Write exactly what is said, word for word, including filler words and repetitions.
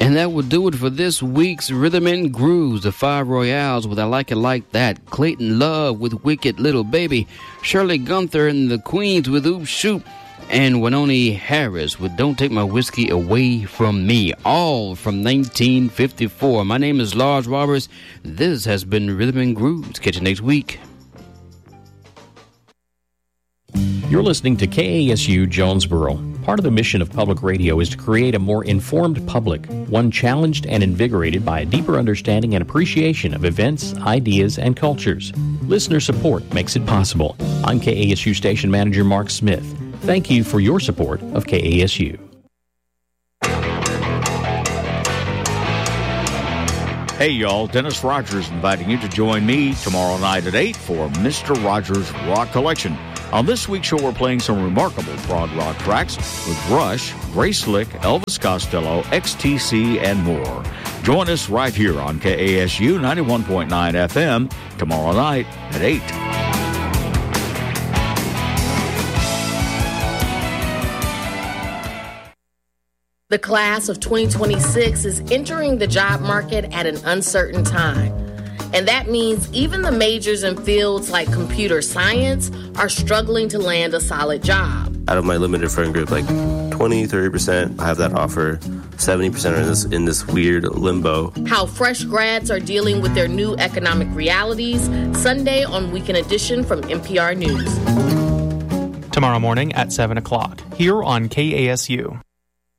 And that will do it for this week's Rhythm and Grooves. The Five Royales with I Like It Like That, Clayton Love with Wicked Little Baby, Shirley Gunther and the Queens with Oop Shoot, and Wynonie Harris with Don't Take My Whiskey Away From Me, all from nineteen fifty-four. My name is Lars Roberts. This has been Rhythm and Grooves. Catch you next week. You're listening to K A S U Jonesboro. Part of the mission of public radio is to create a more informed public, one challenged and invigorated by a deeper understanding and appreciation of events, ideas, and cultures. Listener support makes it possible. I'm K A S U Station Manager Mark Smith. Thank you for your support of K A S U. Hey y'all, Dennis Rogers inviting you to join me tomorrow night at eight for Mister Rogers' Rock Collection. On this week's show, we're playing some remarkable prog rock tracks with Rush, Grace Slick, Elvis Costello, X T C, and more. Join us right here on K A S U ninety-one point nine F M tomorrow night at eight. The class of twenty twenty-six is entering the job market at an uncertain time. And that means even the majors in fields like computer science are struggling to land a solid job. Out of my limited friend group, like twenty, thirty percent have that offer. seventy percent are in this, in this weird limbo. How fresh grads are dealing with their new economic realities, Sunday on Weekend Edition from N P R News. Tomorrow morning at seven o'clock, here on K A S U.